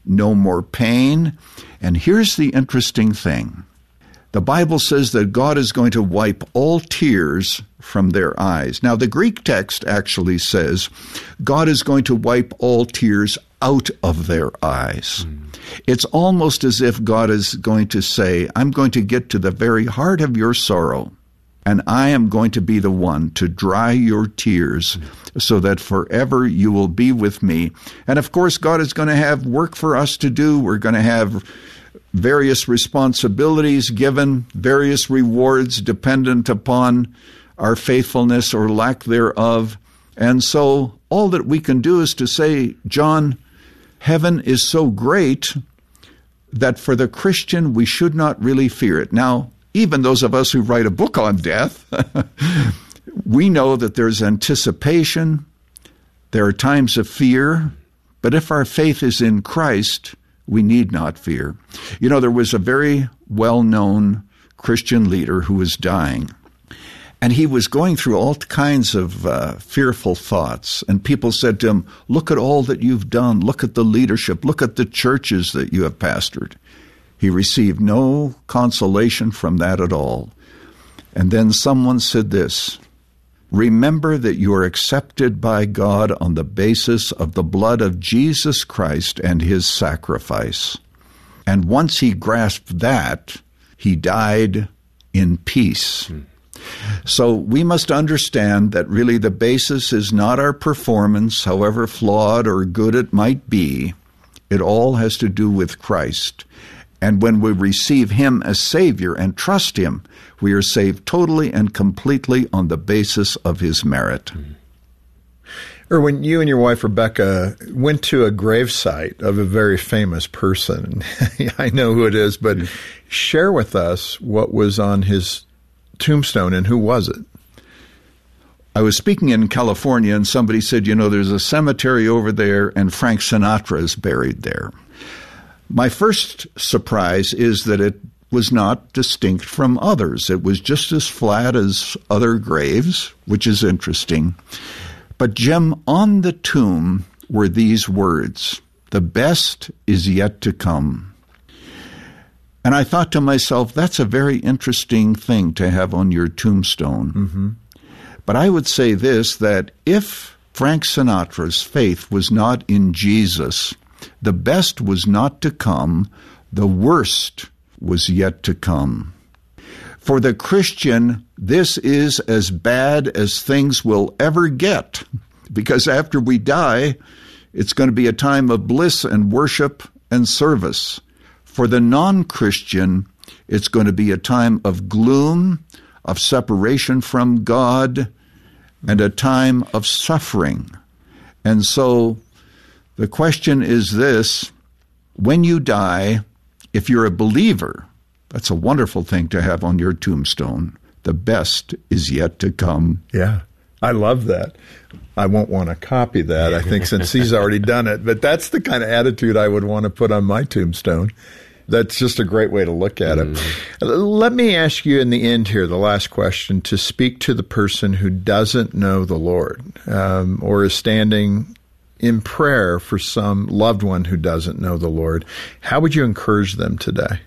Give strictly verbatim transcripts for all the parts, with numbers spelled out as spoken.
no more pain. And here's the interesting thing. The Bible says that God is going to wipe all tears from their eyes. Now, the Greek text actually says God is going to wipe all tears out of their eyes. Mm. It's almost as if God is going to say, I'm going to get to the very heart of your sorrow, and I am going to be the one to dry your tears mm. so that forever you will be with me. And of course, God is going to have work for us to do. We're going to have various responsibilities given, various rewards dependent upon our faithfulness or lack thereof. And so all that we can do is to say, John, heaven is so great that for the Christian we should not really fear it. Now, even those of us who write a book on death, we know that there's anticipation, there are times of fear, but if our faith is in Christ, we need not fear. You know, there was a very well-known Christian leader who was dying, and he was going through all kinds of uh, fearful thoughts, and people said to him, look at all that you've done, look at the leadership, look at the churches that you have pastored. He received no consolation from that at all. And then someone said this, remember that you are accepted by God on the basis of the blood of Jesus Christ and his sacrifice. And once he grasped that, he died in peace. Hmm. So we must understand that really the basis is not our performance, however flawed or good it might be. It all has to do with Christ. And when we receive him as Savior and trust him, we are saved totally and completely on the basis of his merit. Or when you and your wife, Rebecca, went to a gravesite of a very famous person, I know who it is, but share with us what was on his tombstone and who was it? I was speaking in California and somebody said, you know, there's a cemetery over there and Frank Sinatra is buried there. My first surprise is that it was not distinct from others. It was just as flat as other graves, which is interesting. But, Jim, on the tomb were these words, the best is yet to come. And I thought to myself, that's a very interesting thing to have on your tombstone. Mm-hmm. But I would say this, that if Frank Sinatra's faith was not in Jesus, the best was not to come, the worst was yet to come. For the Christian, this is as bad as things will ever get, because after we die, it's going to be a time of bliss and worship and service. For the non-Christian, it's going to be a time of gloom, of separation from God, and a time of suffering. And so the question is this, when you die, if you're a believer, that's a wonderful thing to have on your tombstone. The best is yet to come. Yeah, I love that. I won't want to copy that, I think, since he's already done it. But that's the kind of attitude I would want to put on my tombstone. That's just a great way to look at it. Mm. Let me ask you in the end here, the last question, to speak to the person who doesn't know the Lord um, or is standing in prayer for some loved one who doesn't know the Lord. How would you encourage them today?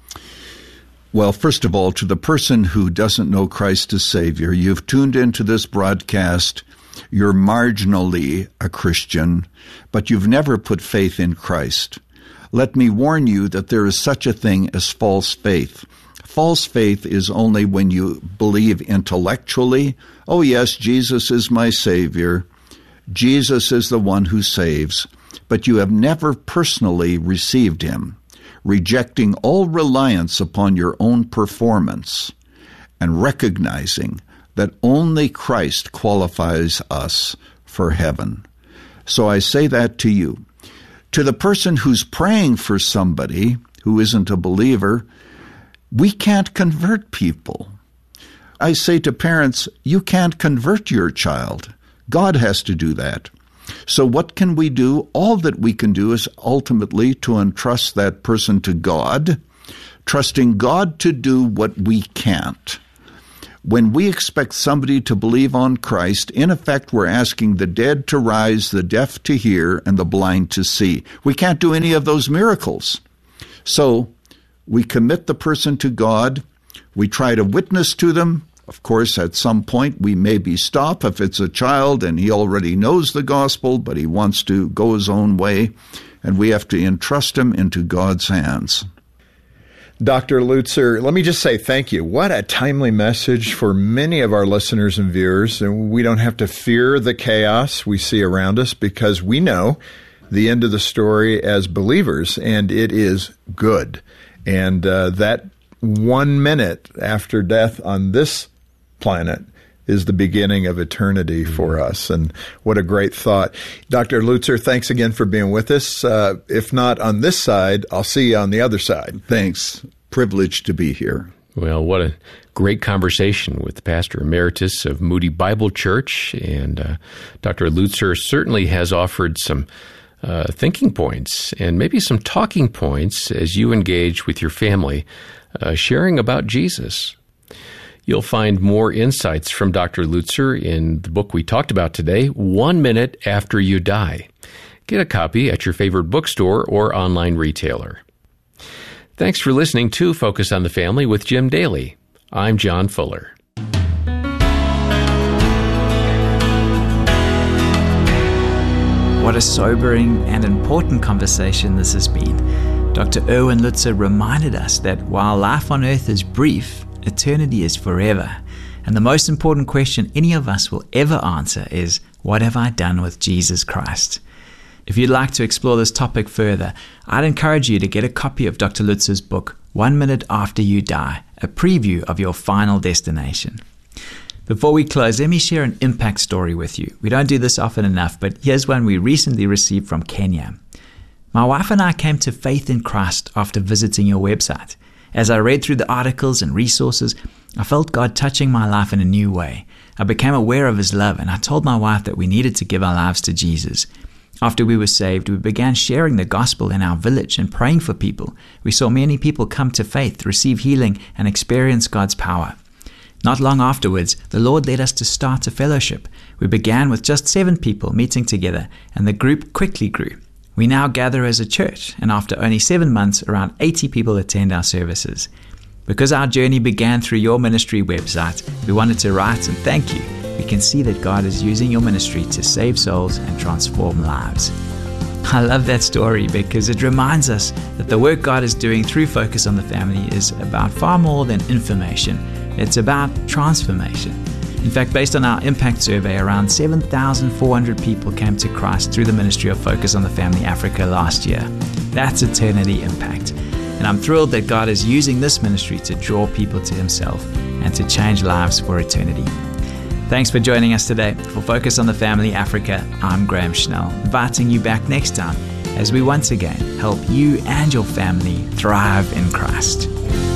Well, first of all, to the person who doesn't know Christ as Savior, you've tuned into this broadcast. You're marginally a Christian, but you've never put faith in Christ. Let me warn you that there is such a thing as false faith. False faith is only when you believe intellectually, oh yes, Jesus is my Savior, Jesus is the one who saves, but you have never personally received him, rejecting all reliance upon your own performance and recognizing that only Christ qualifies us for heaven. So I say that to you. To the person who's praying for somebody who isn't a believer, we can't convert people. I say to parents, you can't convert your child. God has to do that. So what can we do? All that we can do is ultimately to entrust that person to God, trusting God to do what we can't. When we expect somebody to believe on Christ, in effect, we're asking the dead to rise, the deaf to hear, and the blind to see. We can't do any of those miracles. So we commit the person to God. We try to witness to them. Of course, at some point, we maybe stop if it's a child and he already knows the gospel, but he wants to go his own way, and we have to entrust him into God's hands. Doctor Lutzer, let me just say thank you. What a timely message for many of our listeners and viewers. And we don't have to fear the chaos we see around us because we know the end of the story as believers, and it is good. And uh, that one minute after death on this planet is the beginning of eternity for us. And what a great thought. Doctor Lutzer, thanks again for being with us. Uh, if not on this side, I'll see you on the other side. Thanks. Privileged to be here. Well, what a great conversation with the pastor emeritus of Moody Bible Church. And uh, Doctor Lutzer certainly has offered some uh, thinking points and maybe some talking points as you engage with your family, uh, sharing about Jesus. You'll find more insights from Doctor Lutzer in the book we talked about today, One Minute After You Die. Get a copy at your favorite bookstore or online retailer. Thanks for listening to Focus on the Family with Jim Daly. I'm John Fuller. What a sobering and important conversation this has been. Doctor Erwin Lutzer reminded us that while life on earth is brief, eternity is forever. And the most important question any of us will ever answer is, what have I done with Jesus Christ? If you'd like to explore this topic further, I'd encourage you to get a copy of Doctor Lutzer's book, One Minute After You Die, a preview of your final destination. Before we close, let me share an impact story with you. We don't do this often enough, but here's one we recently received from Kenya. My wife and I came to faith in Christ after visiting your website. As I read through the articles and resources, I felt God touching my life in a new way. I became aware of His love, and I told my wife that we needed to give our lives to Jesus. After we were saved, we began sharing the gospel in our village and praying for people. We saw many people come to faith, receive healing, and experience God's power. Not long afterwards, the Lord led us to start a fellowship. We began with just seven people meeting together, and the group quickly grew. We now gather as a church, and after only seven months, around eighty people attend our services. Because our journey began through your ministry website, we wanted to write and thank you. We can see that God is using your ministry to save souls and transform lives. I love that story because it reminds us that the work God is doing through Focus on the Family is about far more than information. It's about transformation. In fact, based on our impact survey, around seven thousand four hundred people came to Christ through the ministry of Focus on the Family Africa last year. That's eternity impact. And I'm thrilled that God is using this ministry to draw people to Himself and to change lives for eternity. Thanks for joining us today. For Focus on the Family Africa, I'm Graham Schnell, inviting you back next time as we once again help you and your family thrive in Christ.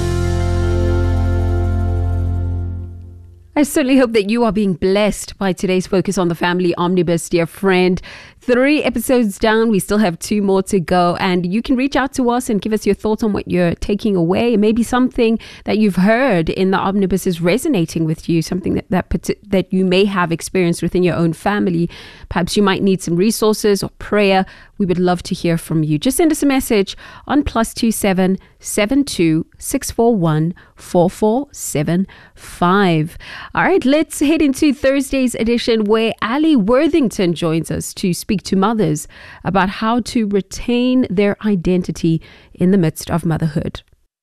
I certainly hope that you are being blessed by today's Focus on the Family Omnibus, dear friend. Three episodes down, we still have two more to go, and you can reach out to us and give us your thoughts on what you're taking away. Maybe something that you've heard in the Omnibus is resonating with you, something that that, that you may have experienced within your own family. Perhaps you might need some resources or prayer. We would love to hear from you. Just send us a message on plus two seven seven two six four one four four seven five. All right, let's head into Thursday's edition where Ali Worthington joins us to speak to mothers about how to retain their identity in the midst of motherhood.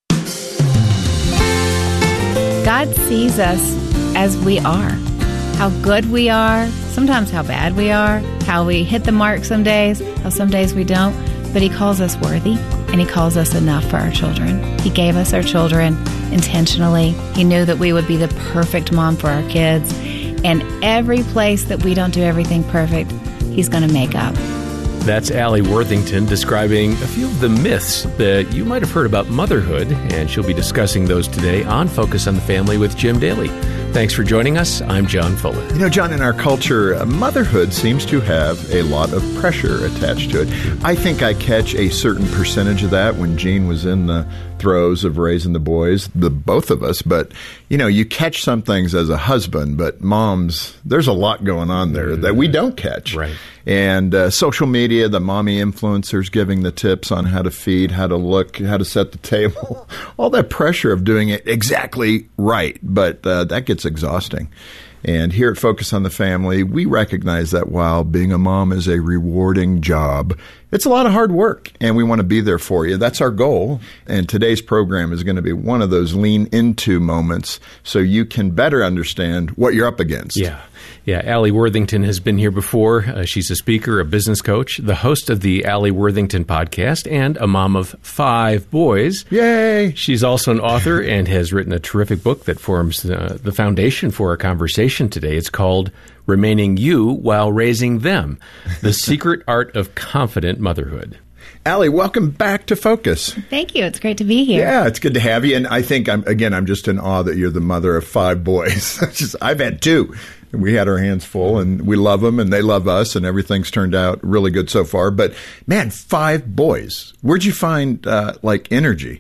God sees us as we are, how good we are, sometimes how bad we are, how we hit the mark some days, how some days we don't, but He calls us worthy and He calls us enough for our children. He gave us our children intentionally. He knew that we would be the perfect mom for our kids, and every place that we don't do everything perfect, He's going to make up. That's Ali Worthington describing a few of the myths that you might have heard about motherhood, and she'll be discussing those today on Focus on the Family with Jim Daly. Thanks for joining us. I'm John Fuller. You know, John, in our culture, motherhood seems to have a lot of pressure attached to it. I think I catch a certain percentage of that when Jean was in the throes of raising the boys, the both of us. But, you know, you catch some things as a husband, but moms, there's a lot going on there mm-hmm. that we don't catch. Right. And uh, social media, the mommy influencers giving the tips on how to feed, how to look, how to set the table, all that pressure of doing it exactly right. But uh, that gets exhausting. And here at Focus on the Family, we recognize that while being a mom is a rewarding job, it's a lot of hard work, and we want to be there for you. That's our goal. And today's program is going to be one of those lean into moments so you can better understand what you're up against. Yeah. Yeah, Allie Worthington has been here before. Uh, she's a speaker, a business coach, the host of the Allie Worthington podcast, and a mom of five boys. Yay! She's also an author and has written a terrific book that forms uh, the foundation for our conversation today. It's called Remaining You While Raising Them, The Secret Art of Confident Motherhood. Allie, welcome back to Focus. Thank you. It's great to be here. Yeah, it's good to have you. And I think, I'm, again, I'm just in awe that you're the mother of five boys. just, I've had two. And we had our hands full, and we love them, and they love us, and everything's turned out really good so far. But, man, five boys. Where'd you find, uh, like, energy?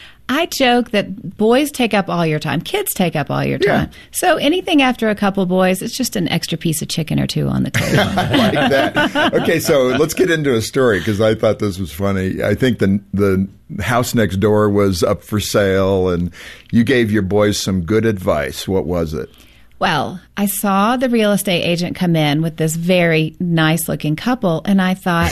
I joke that boys take up all your time. Kids take up all your time. Yeah. So anything after a couple boys, it's just an extra piece of chicken or two on the table. I like that. Okay, so let's get into a story because I thought this was funny. I think the the house next door was up for sale, and you gave your boys some good advice. What was it? Well, I saw the real estate agent come in with this very nice-looking couple, and I thought,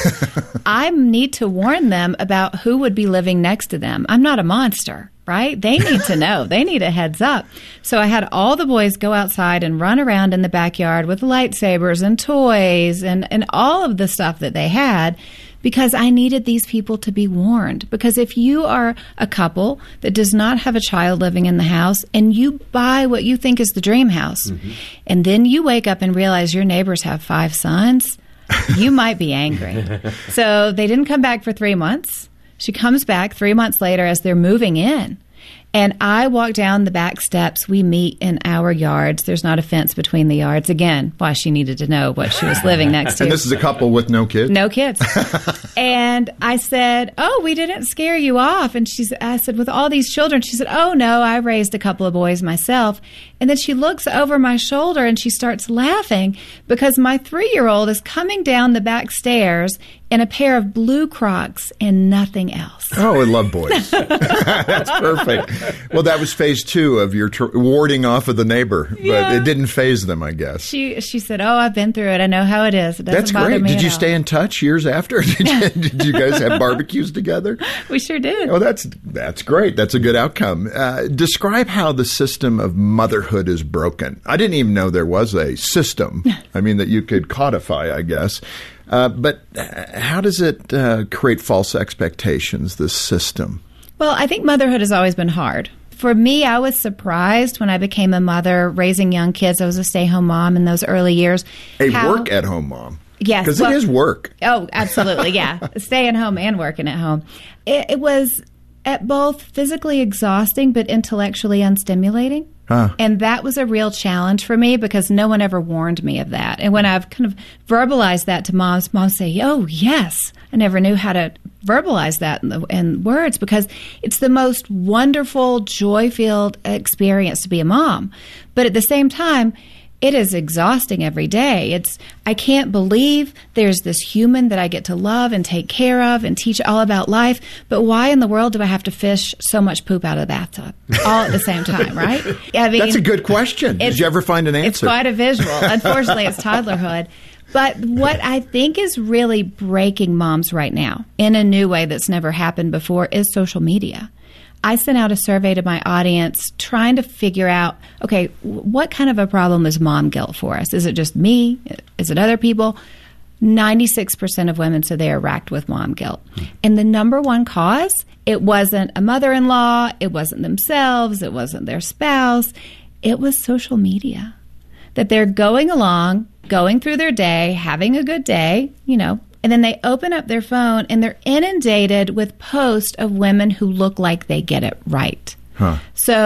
I need to warn them about who would be living next to them. I'm not a monster, right? They need to know. They need a heads up. So I had all the boys go outside and run around in the backyard with lightsabers and toys and, and all of the stuff that they had, because I needed these people to be warned. Because if you are a couple that does not have a child living in the house and you buy what you think is the dream house, mm-hmm. and then you wake up and realize your neighbors have five sons, you might be angry. So they didn't come back for three months. She comes back three months later as they're moving in. And I walk down the back steps. We meet in our yards. There's not a fence between the yards. Again, why she needed to know what she was living next to. And this is a couple with no kids? No kids. And I said, oh, we didn't scare you off. And she, I said, with all these children? She said, oh, no, I raised a couple of boys myself. And then she looks over my shoulder and she starts laughing because my three-year-old is coming down the back stairs in a pair of blue Crocs and nothing else. Oh, I love boys. That's perfect. Well, that was phase two of your tr- warding off of the neighbor, but yeah. It didn't phase them, I guess. She she said, oh, I've been through it. I know how it is. It doesn't That's bother great. me Did you at all. stay in touch years after? Did you, did you guys have barbecues together? We sure did. Oh, that's that's great. That's a good outcome. Uh, describe how the system of motherhood is broken. I didn't even know there was a system. I mean, that you could codify, I guess. Uh, but how does it uh, create false expectations, this system? Well, I think motherhood has always been hard. For me, I was surprised when I became a mother, raising young kids. I was a stay-home mom in those early years. A how, work-at-home mom. Yes. Because well, it is work. Oh, absolutely, yeah. Staying home and working at home. It, it was at both physically exhausting but intellectually unstimulating. Huh. And that was a real challenge for me because no one ever warned me of that. And when I've kind of verbalized that to moms, moms say, oh, yes. I never knew how to verbalize that in, the, in words because it's the most wonderful, joy-filled experience to be a mom. But at the same time, it is exhausting every day. It's I can't believe there's this human that I get to love and take care of and teach all about life, but why in the world do I have to fish so much poop out of the bathtub all at the same time, right? I mean, that's a good question. Did you ever find an answer? It's quite a visual. Unfortunately, it's toddlerhood. But what I think is really breaking moms right now in a new way that's never happened before is social media. I sent out a survey to my audience trying to figure out, okay, what kind of a problem is mom guilt for us? Is it just me? Is it other people? ninety-six percent of women said they are racked with mom guilt. And the number one cause, it wasn't a mother-in-law, it wasn't themselves, it wasn't their spouse, it was social media. That they're going along, going through their day, having a good day, you know, and then they open up their phone and they're inundated with posts of women who look like they get it right. Huh. So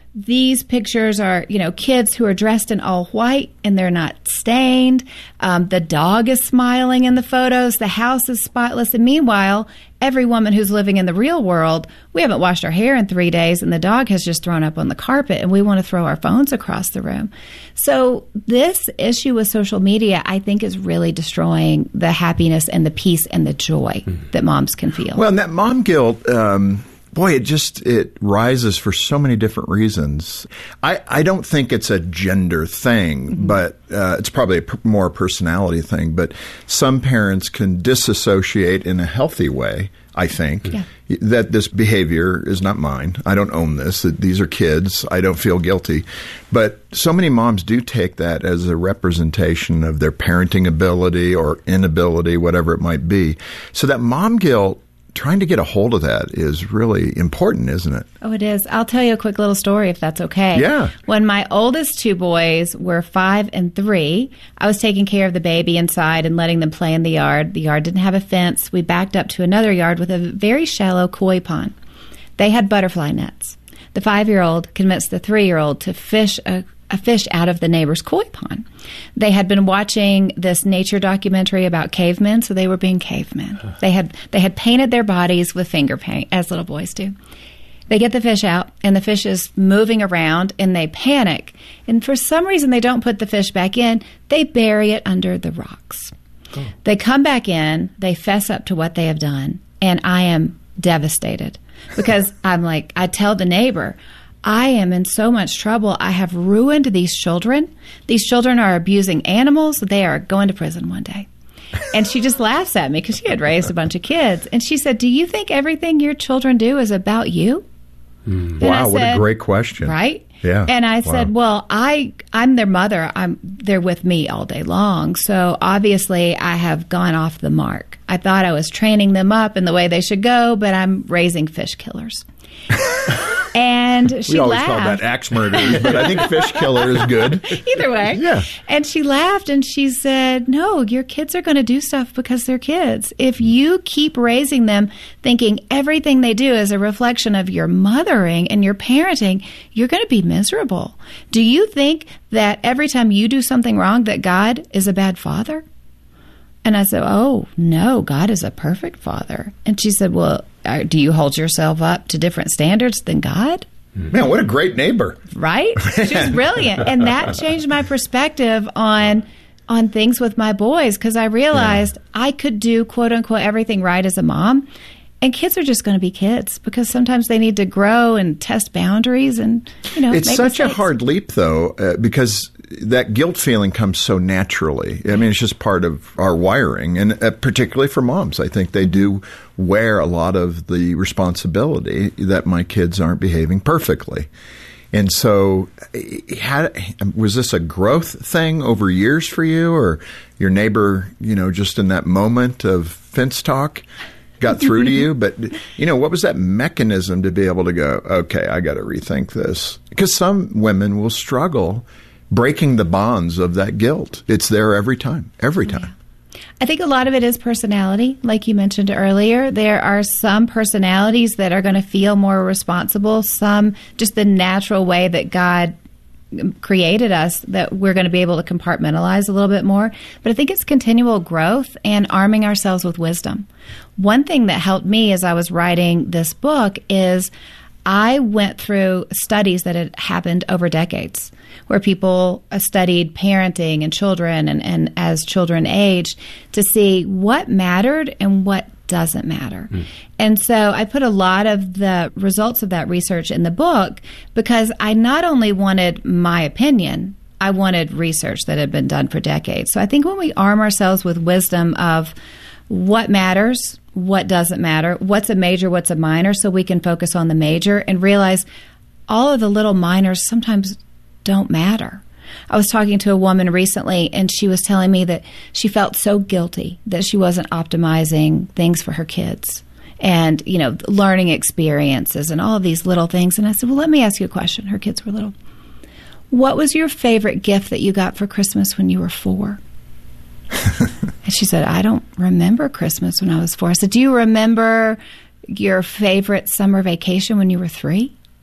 these pictures are, you know, kids who are dressed in all white and they're not stained. Um, the dog is smiling in the photos. The house is spotless. And meanwhile, every woman who's living in the real world, we haven't washed our hair in three days and the dog has just thrown up on the carpet and we want to throw our phones across the room. So this issue with social media, I think, is really destroying the happiness and the peace and the joy mm-hmm. that moms can feel. Well, and that mom guilt, um, boy, it just, it rises for so many different reasons. I, I don't think it's a gender thing, mm-hmm. but uh, it's probably a p- more personality thing. But some parents can disassociate in a healthy way, I think, yeah. that this behavior is not mine. I don't own this. That these are kids. I don't feel guilty. But so many moms do take that as a representation of their parenting ability or inability, whatever it might be. So that mom guilt, trying to get a hold of that is really important, isn't it? Oh, it is. I'll tell you a quick little story if that's okay. Yeah. When my oldest two boys were five and three, I was taking care of the baby inside and letting them play in the yard. The yard didn't have a fence. We backed up to another yard with a very shallow koi pond. They had butterfly nets. The five-year-old convinced the three-year-old to fish a a fish out of the neighbor's koi pond. They had been watching this nature documentary about cavemen, so they were being cavemen. They had they had painted their bodies with finger paint, as little boys do. They get the fish out, and the fish is moving around, and they panic. And for some reason, they don't put the fish back in. They bury it under the rocks. Oh. They come back in. They fess up to what they have done, and I am devastated because I'm like, I tell the neighbor, I am in so much trouble. I have ruined these children. These children are abusing animals. They are going to prison one day. And she just laughs at me because she had raised a bunch of kids. And she said, do you think everything your children do is about you? Mm. Wow, said, what a great question. Right? Yeah. And I wow. said, well, I, I'm their mother. I'm they're with me all day long. So obviously I have gone off the mark. I thought I was training them up in the way they should go, but I'm raising fish killers. And she we always laughed. call that axe murderers, but I think fish killer is good. Either way. Yeah. And she laughed and she said, no, your kids are going to do stuff because they're kids. If you keep raising them thinking everything they do is a reflection of your mothering and your parenting, you're going to be miserable. Do you think that every time you do something wrong that God is a bad father? And I said, oh, no, God is a perfect father. And she said, well, do you hold yourself up to different standards than God? Man, what a great neighbor. Right? She was brilliant. And that changed my perspective on on things with my boys because I realized yeah. I could do, quote unquote, everything right as a mom. And kids are just going to be kids because sometimes they need to grow and test boundaries and, you know, it's make such mistakes. A hard leap, though, uh, because that guilt feeling comes so naturally. I mean, it's just part of our wiring, and uh, particularly for moms. I think they do wear a lot of the responsibility that my kids aren't behaving perfectly. And so had, was this a growth thing over years for you, or your neighbor, you know, just in that moment of fence talk got through to you? But, you know, what was that mechanism to be able to go, okay, I got to rethink this? Because some women will struggle breaking the bonds of that guilt. It's there every time, every time. Yeah. I think a lot of it is personality, like you mentioned earlier. There are some personalities that are going to feel more responsible, some just the natural way that God created us that we're going to be able to compartmentalize a little bit more. But I think it's continual growth and arming ourselves with wisdom. One thing that helped me as I was writing this book is I went through studies that had happened over decades where people studied parenting and children and, and as children aged to see what mattered and what doesn't matter. Mm. And so I put a lot of the results of that research in the book because I not only wanted my opinion, I wanted research that had been done for decades. So I think when we arm ourselves with wisdom of what matters, what doesn't matter, what's a major, what's a minor, so we can focus on the major and realize all of the little minors sometimes don't matter. I was talking to a woman recently, and she was telling me that she felt so guilty that she wasn't optimizing things for her kids and, you know, learning experiences and all of these little things. And I said, well, let me ask you a question. Her kids were little. What was your favorite gift that you got for Christmas when you were four? And she said, I don't remember Christmas when I was four. I said, do you remember your favorite summer vacation when you were three?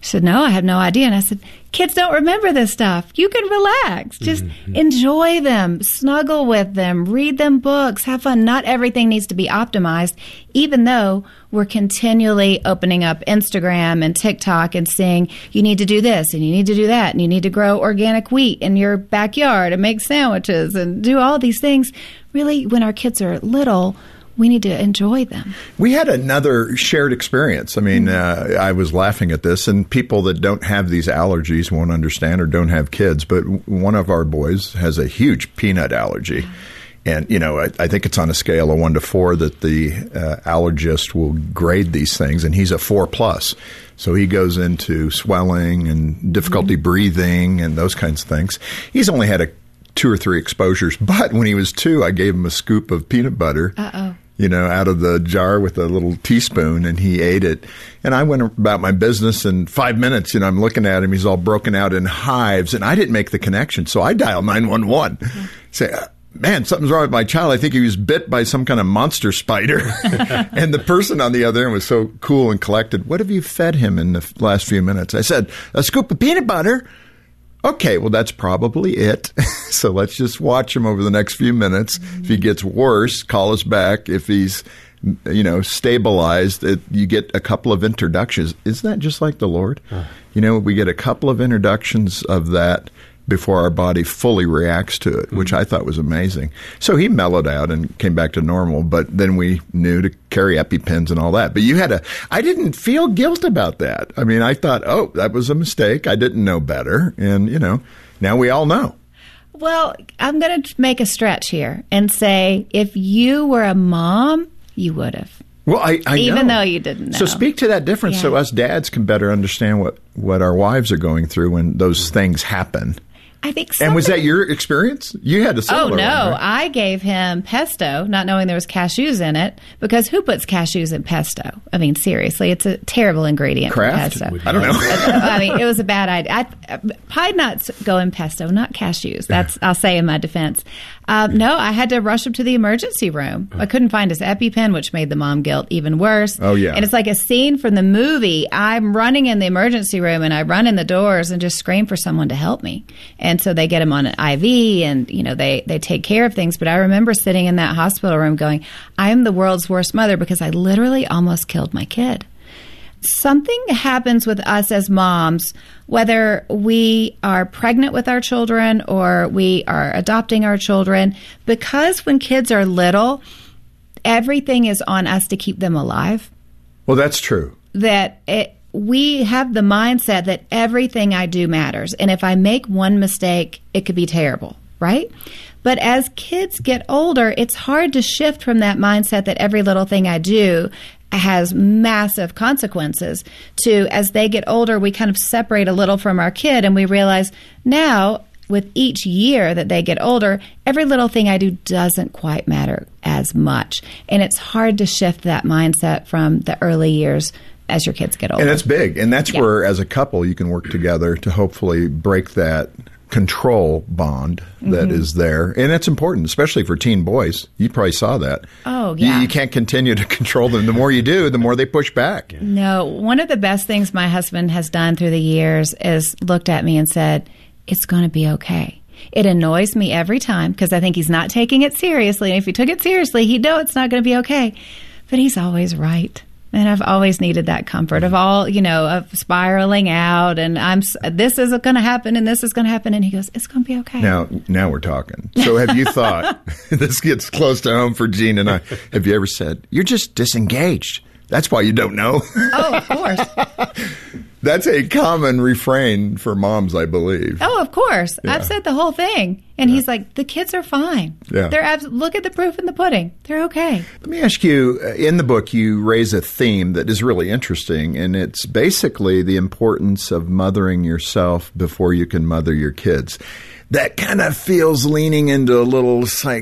She said, no, I have no idea. And I said, kids don't remember this stuff. You can relax. Just mm-hmm. enjoy them, snuggle with them, read them books, have fun. Not everything needs to be optimized, even though we're continually opening up Instagram and TikTok and saying, you need to do this and you need to do that and you need to grow organic wheat in your backyard and make sandwiches and do all these things. Really, when our kids are little, we need to enjoy them. We had another shared experience. I mean, uh, I was laughing at this, and people that don't have these allergies won't understand or don't have kids, but one of our boys has a huge peanut allergy. And, you know, I, I think it's on a scale of one to four that the uh, allergist will grade these things, and he's a four plus. So he goes into swelling and difficulty mm-hmm. breathing and those kinds of things. He's only had a two or three exposures, but when he was two, I gave him a scoop of peanut butter. Uh-oh. You know, out of the jar with a little teaspoon, and he ate it. And I went about my business in five minutes, you know, I'm looking at him. He's all broken out in hives, and I didn't make the connection. So I dialed nine one one. Mm-hmm. Say, man, something's wrong with my child. I think he was bit by some kind of monster spider. And the person on the other end was so cool and collected. What have you fed him in the last few minutes? I said, a scoop of peanut butter. Okay, well, that's probably it. So let's just watch him over the next few minutes. Mm-hmm. If he gets worse, call us back. If he's, you know, stabilized, it, you get a couple of introductions. Isn't that just like the Lord? Uh. You know, we get a couple of introductions of that before our body fully reacts to it, mm-hmm. which I thought was amazing. So he mellowed out and came back to normal, but then we knew to carry EpiPens and all that. But you had a, I didn't feel guilt about that. I mean, I thought, oh, that was a mistake. I didn't know better. And, you know, now we all know. Well, I'm going to make a stretch here and say, if you were a mom, you would have. Well, I, I Even know. though you didn't know. So speak to that difference yeah. so us dads can better understand what, what our wives are going through when those things happen. I think And was that your experience? You had a similar Oh, no. one, right? I gave him pesto, not knowing there was cashews in it, because who puts cashews in pesto? I mean, seriously, it's a terrible ingredient Kraft? for pesto. I don't know. I mean, it was a bad idea. I, pine nuts go in pesto, not cashews. That's I'll say in my defense. Um, no, I had to rush him to the emergency room. I couldn't find his EpiPen, which made the mom guilt even worse. Oh, yeah. And it's like a scene from the movie. I'm running in the emergency room, and I run in the doors and just scream for someone to help me. And so they get him on an I V, and, you know, they, they take care of things. But I remember sitting in that hospital room going, I'm the world's worst mother because I literally almost killed my kid. Something happens with us as moms, whether we are pregnant with our children or we are adopting our children, because when kids are little, everything is on us to keep them alive. Well, that's true. That it, we have the mindset that everything I do matters. And if I make one mistake, it could be terrible, right? But as kids get older, it's hard to shift from that mindset that every little thing I do has massive consequences to, as they get older, we kind of separate a little from our kid, and we realize now with each year that they get older, every little thing I do doesn't quite matter as much. And it's hard to shift that mindset from the early years as your kids get older. And it's big. And that's yeah. where, as a couple, you can work together to hopefully break that control bond that mm-hmm. is there. And it's important, especially for teen boys. You probably saw that. Oh, yeah. You, you can't continue to control them. The more you do, the more they push back. No. One of the best things my husband has done through the years is looked at me and said, it's going to be okay. It annoys me every time because I think he's not taking it seriously. And if he took it seriously, he'd know it's not going to be okay. But he's always right. And I've always needed that comfort of all, you know, of spiraling out, and I'm this is going to happen, and this is going to happen, and he goes, "It's going to be okay." Now, now we're talking. So, have you thought this gets close to home for Gene and I? Have you ever said you're just disengaged? That's why you don't know. Oh, of course. That's a common refrain for moms, I believe. Oh, of course. Yeah. I've said the whole thing. And yeah. he's like, the kids are fine. Yeah. They're abs- look at the proof in the pudding. They're okay. Let me ask you, in the book, you raise a theme that is really interesting, and it's basically the importance of mothering yourself before you can mother your kids. That kind of feels leaning into a little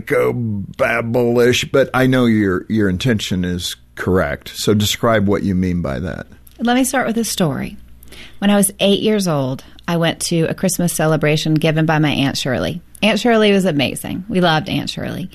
psychobabble-ish, but I know your your intention is correct. So describe what you mean by that. Let me start with a story. When I was eight years old, I went to a Christmas celebration given by my Aunt Shirley. Aunt Shirley was amazing. We loved Aunt Shirley.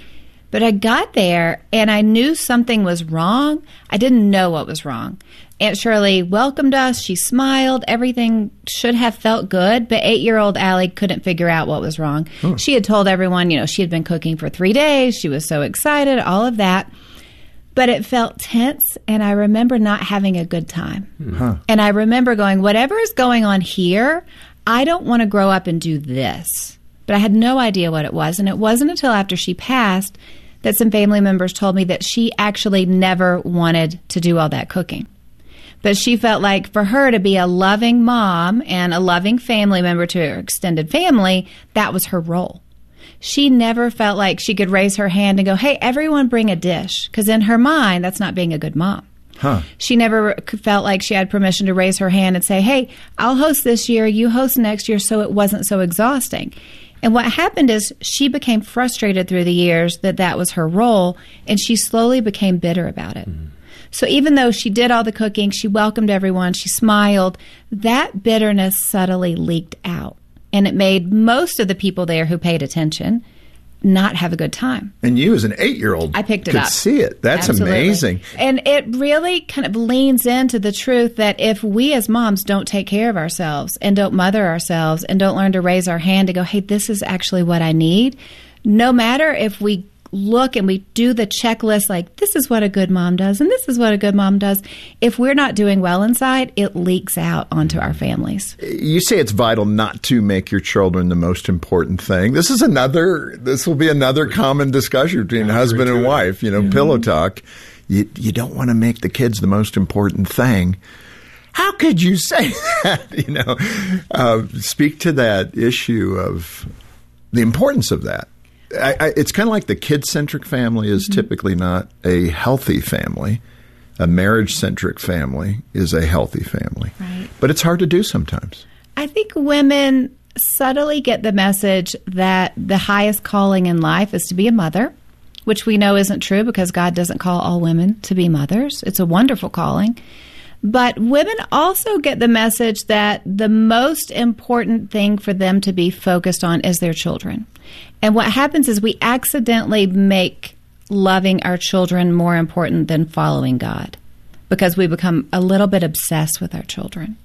But I got there and I knew something was wrong. I didn't know what was wrong. Aunt Shirley welcomed us. She smiled. Everything should have felt good. But eight-year-old Allie couldn't figure out what was wrong. Huh. She had told everyone, you know, she had been cooking for three days. She was so excited, all of that. But it felt tense, and I remember not having a good time. Huh. And I remember going, whatever is going on here, I don't want to grow up and do this. But I had no idea what it was. And it wasn't until after she passed that some family members told me that she actually never wanted to do all that cooking. But she felt like for her to be a loving mom and a loving family member to her extended family, that was her role. She never felt like she could raise her hand and go, hey, everyone bring a dish. Because in her mind, that's not being a good mom. Huh. She never felt like she had permission to raise her hand and say, hey, I'll host this year, you host next year, so it wasn't so exhausting. And what happened is she became frustrated through the years that that was her role, and she slowly became bitter about it. Mm. So even though she did all the cooking, she welcomed everyone, she smiled, that bitterness subtly leaked out. And it made most of the people there who paid attention not have a good time. And you as an eight-year-old I picked it could up. see it. That's Absolutely. Amazing. And it really kind of leans into the truth that if we as moms don't take care of ourselves and don't mother ourselves and don't learn to raise our hand to go, hey, this is actually what I need, no matter if we look and we do the checklist like this is what a good mom does and this is what a good mom does, if we're not doing well inside, it leaks out onto our families. You say it's vital not to make your children the most important thing. This is another, this will be another common discussion between husband and wife, you know, mm-hmm. pillow talk. You, you don't want to make the kids the most important thing. How could you say that? You know, uh, speak to that issue of the importance of that. I, I, it's kind of like the kid-centric family is mm-hmm. typically not a healthy family. A marriage-centric family is a healthy family. Right. But it's hard to do sometimes. I think women subtly get the message that the highest calling in life is to be a mother, which we know isn't true because God doesn't call all women to be mothers. It's a wonderful calling. But women also get the message that the most important thing for them to be focused on is their children. And what happens is we accidentally make loving our children more important than following God because we become a little bit obsessed with our children.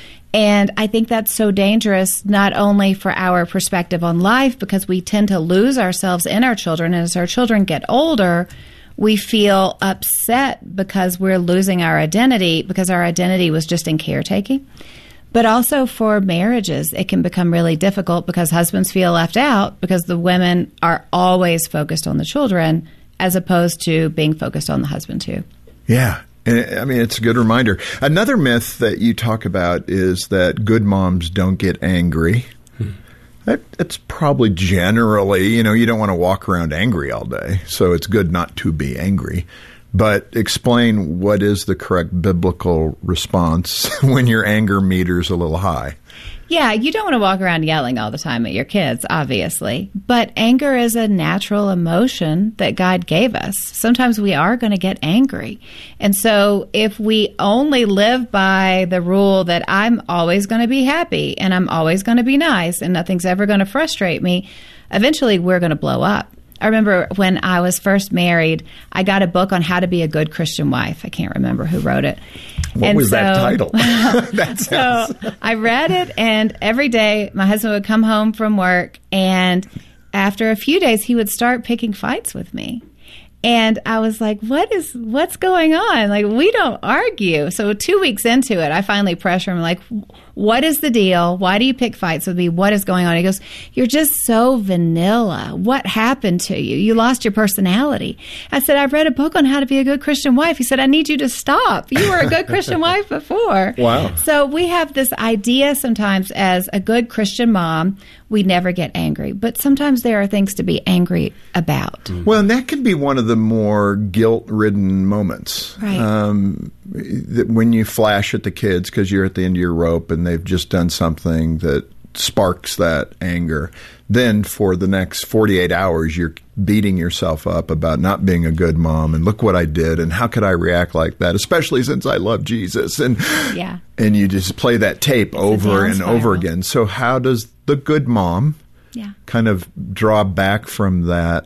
And I think that's so dangerous, not only for our perspective on life, because we tend to lose ourselves in our children. And as our children get older, we feel upset because we're losing our identity because our identity was just in caretaking. But also for marriages, it can become really difficult because husbands feel left out because the women are always focused on the children as opposed to being focused on the husband too. Yeah. I mean, it's a good reminder. Another myth that you talk about is that good moms don't get angry. Hmm. That, that's probably generally, you know, you don't want to walk around angry all day, so it's good not to be angry. But explain what is the correct biblical response when your anger meter's a little high. Yeah, you don't want to walk around yelling all the time at your kids, obviously. But anger is a natural emotion that God gave us. Sometimes we are going to get angry. And so if we only live by the rule that I'm always going to be happy and I'm always going to be nice and nothing's ever going to frustrate me, eventually we're going to blow up. I remember when I was first married, I got a book on how to be a good Christian wife. I can't remember who wrote it. What and was so, that title? that sounds... So I read it, and every day my husband would come home from work, and after a few days, he would start picking fights with me. And I was like, what is, what's going on? Like, we don't argue. So two weeks into it, I finally pressure him, like, what is the deal? Why do you pick fights with me? What is going on? He goes, you're just so vanilla. What happened to you? You lost your personality. I said, I've read a book on how to be a good Christian wife. He said, I need you to stop. You were a good Christian wife before. Wow. So we have this idea sometimes as a good Christian mom, we never get angry. But sometimes there are things to be angry about. Well, and that can be one of the more guilt-ridden moments. Right. Um, when you flash at the kids because you're at the end of your rope and they've just done something that sparks that anger. Then for the next forty-eight hours, you're beating yourself up about not being a good mom and look what I did and how could I react like that, especially since I love Jesus. And yeah. and you just play that tape it's over and spiral. over again. So how does the good mom yeah. kind of draw back from that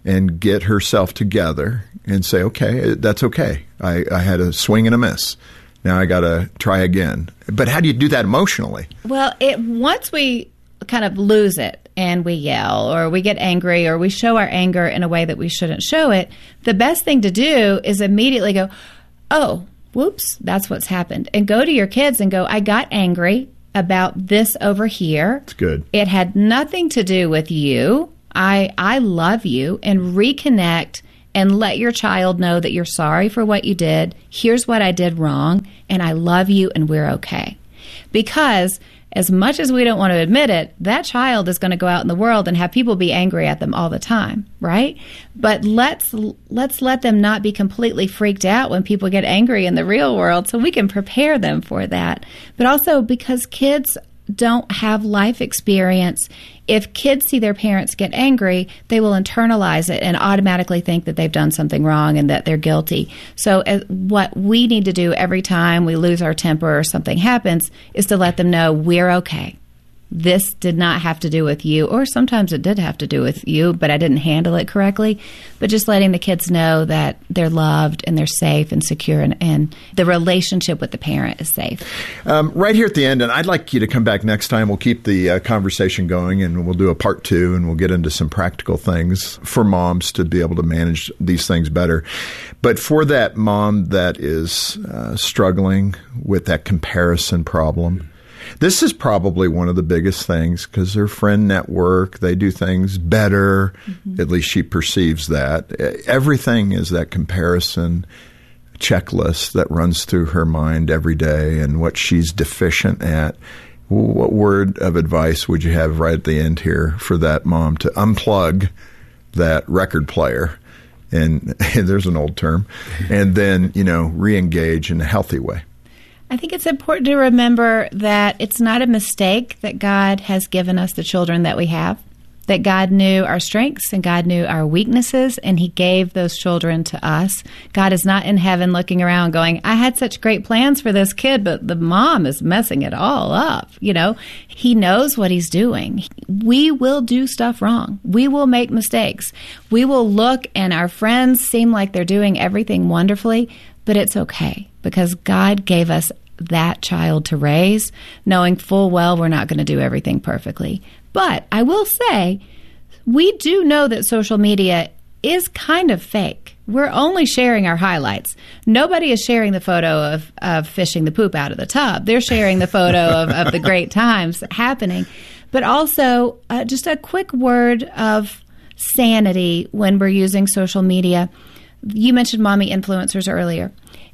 and get herself together and say, okay, that's okay. I, I had a swing and a miss. Now I got to try again. But how do you do that emotionally? Well, it once we kind of lose it and we yell or we get angry or we show our anger in a way that we shouldn't show it, the best thing to do is immediately go, oh, whoops, that's what's happened. And go to your kids and go, I got angry about this over here. It's good. It had nothing to do with you. I I love you, and reconnect and let your child know that you're sorry for what you did. Here's what I did wrong, and I love you, and we're okay. Because as much as we don't want to admit it, that child is going to go out in the world and have people be angry at them all the time, right? But let's let's let them not be completely freaked out when people get angry in the real world, so we can prepare them for that. But also because kids don't have life experience, if kids see their parents get angry, they will internalize it and automatically think that they've done something wrong and that they're guilty. So uh, what we need to do every time we lose our temper or something happens is to let them know we're okay. This did not have to do with you, or sometimes it did have to do with you, but I didn't handle it correctly. But just letting the kids know that they're loved and they're safe and secure, and, and the relationship with the parent is safe. Um, right here at the end, and I'd like you to come back next time. We'll keep the uh, conversation going, and we'll do a part two, and we'll get into some practical things for moms to be able to manage these things better. But for that mom that is uh, struggling with that comparison problem, this is probably one of the biggest things because her friend network, they do things better. Mm-hmm. At least she perceives that. Everything is that comparison checklist that runs through her mind every day and what she's deficient at. What word of advice would you have right at the end here for that mom to unplug that record player? And, and there's an old term. And then, you know, re-engage in a healthy way. I think it's important to remember that it's not a mistake that God has given us the children that we have, that God knew our strengths and God knew our weaknesses, and He gave those children to us. God is not in heaven looking around going, I had such great plans for this kid, but the mom is messing it all up. You know, He knows what He's doing. We will do stuff wrong. We will make mistakes. We will look and our friends seem like they're doing everything wonderfully, but it's okay because God gave us that child to raise, knowing full well we're not going to do everything perfectly. But I will say, we do know that social media is kind of fake. We're only sharing our highlights. Nobody is sharing the photo of, of fishing the poop out of the tub. They're sharing the photo of, of the great times happening. But also, uh, just a quick word of sanity when we're using social media. You mentioned mommy influencers earlier.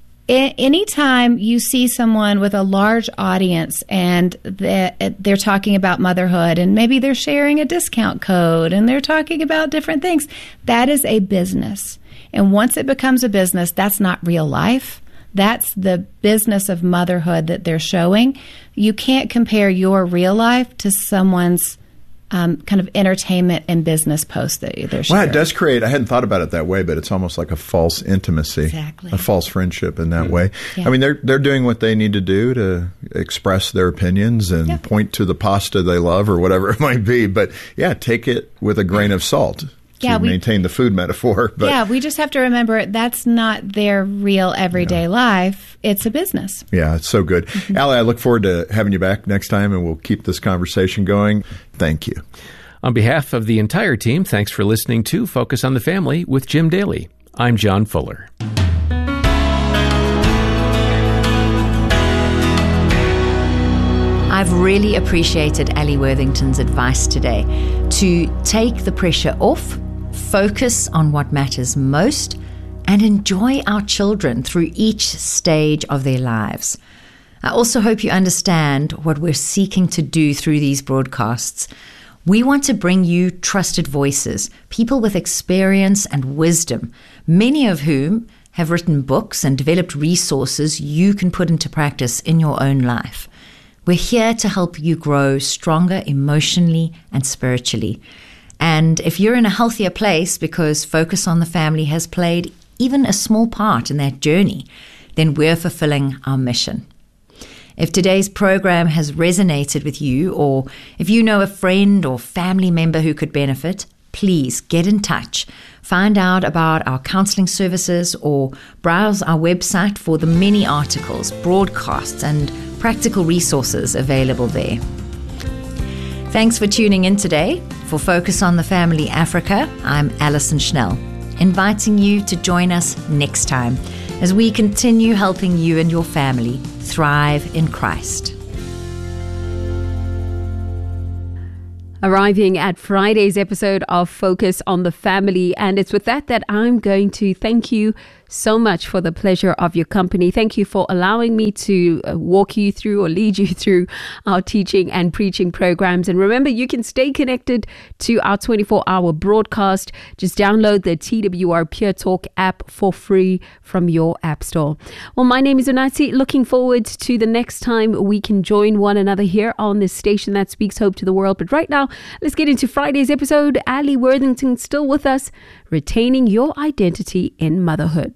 Anytime you see someone with a large audience and they're talking about motherhood and maybe they're sharing a discount code and they're talking about different things, that is a business. And once it becomes a business, that's not real life. That's the business of motherhood that they're showing. You can't compare your real life to someone's Um, kind of entertainment and business post that they're sharing. Well, it does create, I hadn't thought about it that way, but it's almost like a false intimacy, exactly. a false friendship in that mm-hmm. way. Yeah. I mean, they're they're doing what they need to do to express their opinions and yeah. point to the pasta they love or whatever it might be. But yeah, take it with a grain of salt. To yeah, we, maintain the food metaphor. But yeah, we just have to remember that's not their real everyday yeah. life. It's a business. Yeah, it's so good. Mm-hmm. Allie, I look forward to having you back next time, and we'll keep this conversation going. Thank you. On behalf of the entire team, thanks for listening to Focus on the Family with Jim Daly. I'm John Fuller. I've really appreciated Allie Worthington's advice today to take the pressure off, focus on what matters most, and enjoy our children through each stage of their lives. I also hope you understand what we're seeking to do through these broadcasts. We want to bring you trusted voices, people with experience and wisdom, many of whom have written books and developed resources you can put into practice in your own life. We're here to help you grow stronger emotionally and spiritually. And if you're in a healthier place because Focus on the Family has played even a small part in that journey, then we're fulfilling our mission. If today's program has resonated with you, or if you know a friend or family member who could benefit, please get in touch. Find out about our counseling services or browse our website for the many articles, broadcasts, and practical resources available there. Thanks for tuning in today. For Focus on the Family Africa, I'm Alison Schnell, inviting you to join us next time as we continue helping you and your family thrive in Christ. Arriving at Friday's episode of Focus on the Family, and it's with that that I'm going to thank you so much for the pleasure of your company. Thank you for allowing me to walk you through or lead you through our teaching and preaching programs. And remember, you can stay connected to our twenty-four hour broadcast. Just download the T W R Pure Talk app for free from your app store. Well, my name is Unati. Looking forward to the next time we can join one another here on this station that speaks hope to the world. But right now, let's get into Friday's episode. Ali Worthington still with us, retaining your identity in motherhood.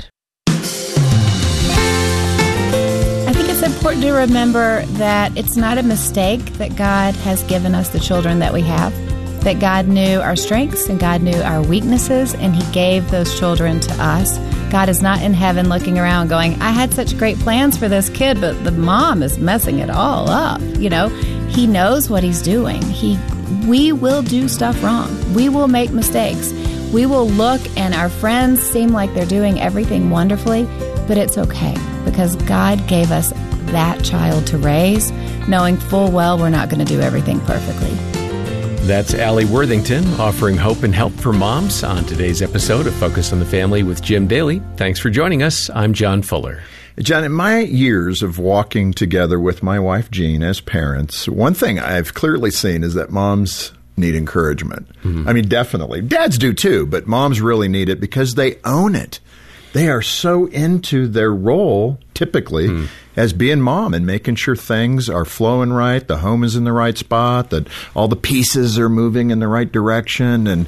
I think it's important to remember that it's not a mistake that God has given us the children that we have, that God knew our strengths and God knew our weaknesses, and He gave those children to us. God is not in heaven looking around going, I had such great plans for this kid, but the mom is messing it all up. You know, He knows what He's doing. He, we will do stuff wrong. We will make mistakes. We will look and our friends seem like they're doing everything wonderfully, but it's okay because God gave us that child to raise, knowing full well we're not going to do everything perfectly. That's Ali Worthington offering hope and help for moms on today's episode of Focus on the Family with Jim Daly. Thanks for joining us. I'm John Fuller. John, in my years of walking together with my wife, Jean, as parents, one thing I've clearly seen is that moms need encouragement. Mm-hmm. I mean, definitely. Dads do too, but moms really need it because they own it. They are so into their role, typically, mm. as being mom and making sure things are flowing right, the home is in the right spot, that all the pieces are moving in the right direction, and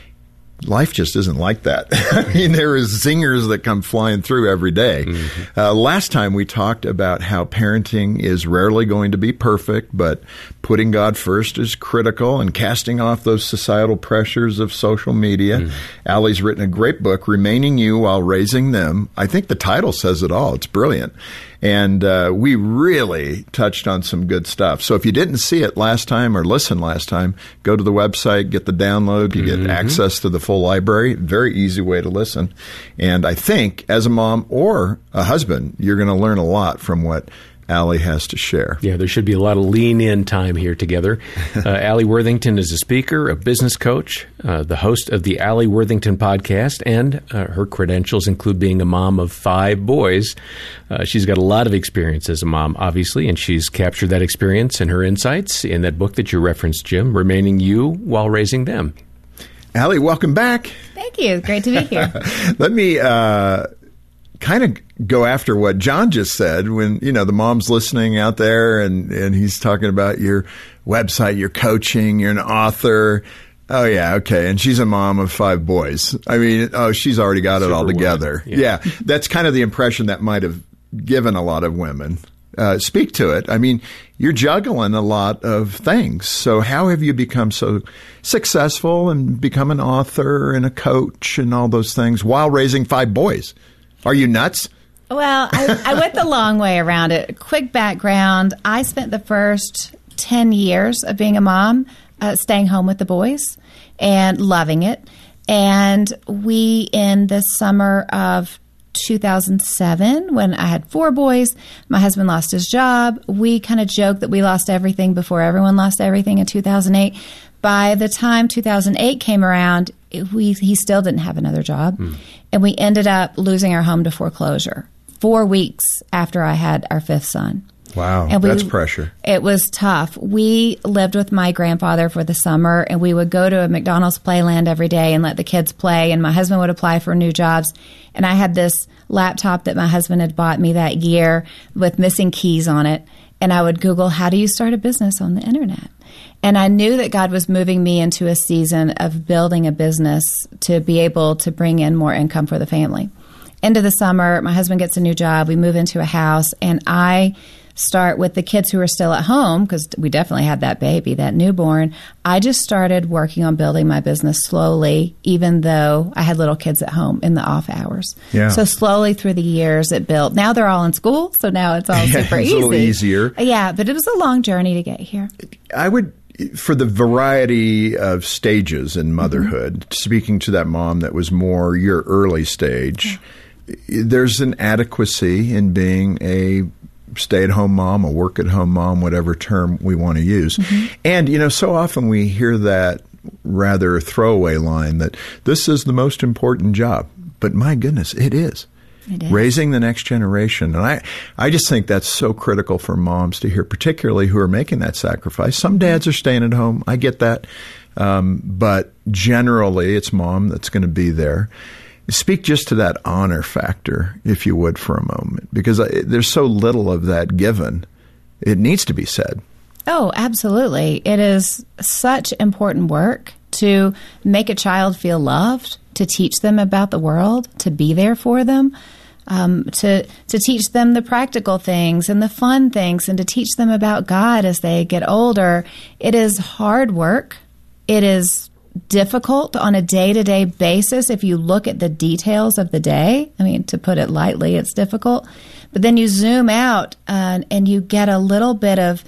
life just isn't like that. I mean, there is zingers that come flying through every day. Mm-hmm. Uh, last time we talked about how parenting is rarely going to be perfect, but putting God first is critical and casting off those societal pressures of social media. Mm-hmm. Ali's written a great book, Remaining You While Raising Them. I think the title says it all. It's brilliant. And uh, we really touched on some good stuff. So if you didn't see it last time or listen last time, go to the website, get the download. You mm-hmm. get access to the full library. Very easy way to listen. And I think as a mom or a husband, you're going to learn a lot from what Ali has to share. Yeah, there should be a lot of lean-in time here together. Uh, Ali Worthington is a speaker, a business coach, uh, the host of the Ali Worthington podcast, and uh, her credentials include being a mom of five boys. Uh, she's got a lot of experience as a mom, obviously, and she's captured that experience and her insights in that book that you referenced, Jim, Remaining You While Raising Them. Ali, welcome back. Thank you. Great to be here. Let me uh, kind of go after what John just said when, you know, the mom's listening out there and, and he's talking about your website, your coaching, you're an author. Oh, yeah, okay. And she's a mom of five boys. I mean, oh, she's already got it all together. Yeah. yeah, that's kind of the impression that might have given a lot of women. Uh, speak to it. I mean, you're juggling a lot of things. So how have you become so successful and become an author and a coach and all those things while raising five boys? Are you nuts? Well, I, I went the long way around it. Quick background. I spent the first ten years of being a mom uh, staying home with the boys and loving it. And we, in the summer of two thousand seven, when I had four boys, my husband lost his job. We kind of joked that we lost everything before everyone lost everything in two thousand eight. By the time two thousand eight came around, it, we he still didn't have another job. Mm. And we ended up losing our home to foreclosure four weeks after I had our fifth son. Wow, and we, that's pressure. It was tough. We lived with my grandfather for the summer, and we would go to a McDonald's Playland every day and let the kids play, and my husband would apply for new jobs. And I had this laptop that my husband had bought me that year with missing keys on it, and I would Google, how do you start a business on the internet? And I knew that God was moving me into a season of building a business to be able to bring in more income for the family. End of the summer, my husband gets a new job. We move into a house, and I start with the kids who are still at home, because we definitely had that baby, that newborn. I just started working on building my business slowly, even though I had little kids at home in the off hours. Yeah. So slowly through the years it built. Now they're all in school, so now it's all Yeah, super it's easy. a little easier. Yeah, but it was a long journey to get here. I would, for the variety of stages in motherhood, mm-hmm. speaking to that mom that was more your early stage, yeah. there's an adequacy in being a stay-at-home mom, a work-at-home mom, whatever term we want to use. Mm-hmm. And, you know, so often we hear that rather throwaway line that this is the most important job. But my goodness, it is. It is. Raising the next generation. And I, I just think that's so critical for moms to hear, particularly who are making that sacrifice. Some dads are staying at home. I get that. Um, but generally, it's mom that's going to be there. Speak just to that honor factor, if you would, for a moment, because I, there's so little of that given. It needs to be said. Oh, absolutely. It is such important work to make a child feel loved, to teach them about the world, to be there for them, um, to to teach them the practical things and the fun things, and to teach them about God as they get older. It is hard work. It is difficult on a day-to-day basis. If you look at the details of the day, I mean, to put it lightly, it's difficult. But then you zoom out uh, and you get a little bit of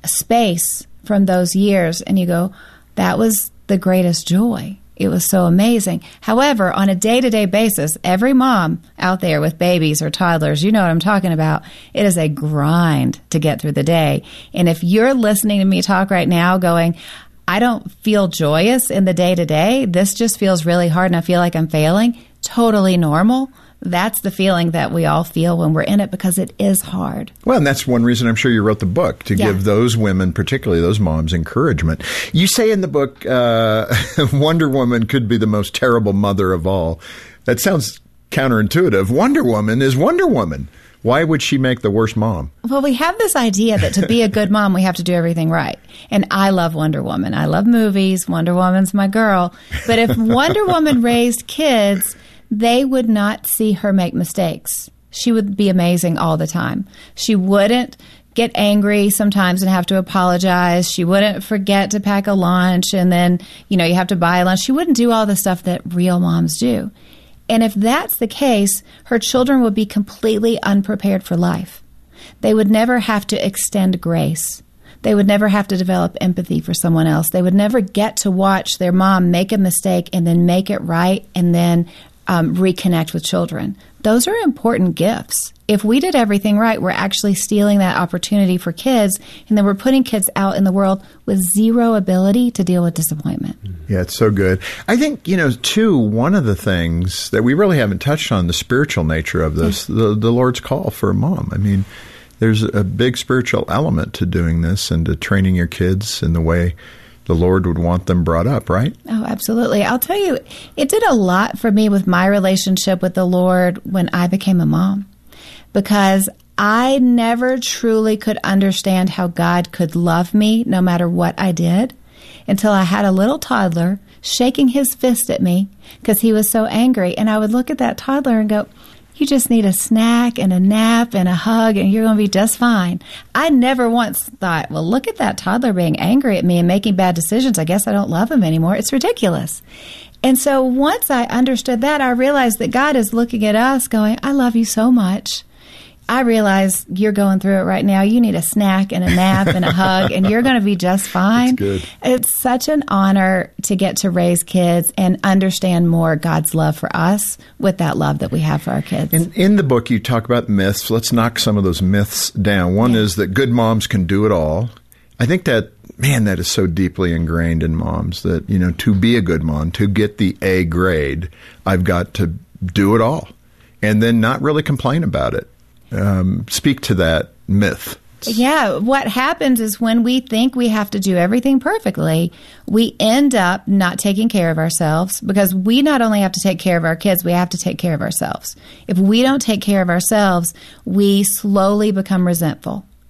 space from those years, and you go, that was the greatest joy. It was so amazing. However, on a day-to-day basis, every mom out there with babies or toddlers, you know what I'm talking about, it is a grind to get through the day. And if you're listening to me talk right now going, I don't feel joyous in the day-to-day, this just feels really hard and I feel like I'm failing, totally normal. That's the feeling that we all feel when we're in it, because it is hard. Well, and that's one reason I'm sure you wrote the book, to yeah. give those women, particularly those moms, encouragement. You say in the book, uh, Wonder Woman could be the most terrible mother of all. That sounds counterintuitive. Wonder Woman is Wonder Woman. Why would she make the worst mom? Well, we have this idea that to be a good mom, we have to do everything right. And I love Wonder Woman. I love movies. Wonder Woman's my girl. But if Wonder Woman raised kids, they would not see her make mistakes. She would be amazing all the time. She wouldn't get angry sometimes and have to apologize. She wouldn't forget to pack a lunch and then, you know, you have to buy a lunch. She wouldn't do all the stuff that real moms do. And if that's the case, her children would be completely unprepared for life. They would never have to extend grace. They would never have to develop empathy for someone else. They would never get to watch their mom make a mistake and then make it right and then um, reconnect with children. Those are important gifts. If we did everything right, we're actually stealing that opportunity for kids, and then we're putting kids out in the world with zero ability to deal with disappointment. Yeah, it's so good. I think, you know, too, one of the things that we really haven't touched on, the spiritual nature of this, yeah. the, the Lord's call for a mom. I mean, there's a big spiritual element to doing this and to training your kids in the way the Lord would want them brought up, right? Oh, absolutely. I'll tell you, it did a lot for me with my relationship with the Lord when I became a mom, because I never truly could understand how God could love me no matter what I did until I had a little toddler shaking his fist at me because he was so angry. And I would look at that toddler and go, you just need a snack and a nap and a hug and you're going to be just fine. I never once thought, well, look at that toddler being angry at me and making bad decisions. I guess I don't love him anymore. It's ridiculous. And so once I understood that, I realized that God is looking at us going, I love you so much. I realize you're going through it right now. You need a snack and a nap and a hug, and you're going to be just fine. That's good. It's such an honor to get to raise kids and understand more God's love for us with that love that we have for our kids. In, in the book, you talk about myths. Let's knock some of those myths down. One yeah. is that good moms can do it all. I think that, man, that is so deeply ingrained in moms that, you know, to be a good mom, to get the A grade, I've got to do it all and then not really complain about it. Um, speak to that myth. Yeah, what happens is when we think we have to do everything perfectly, we end up not taking care of ourselves, because we not only have to take care of our kids, we have to take care of ourselves. If we don't take care of ourselves, we slowly become resentful.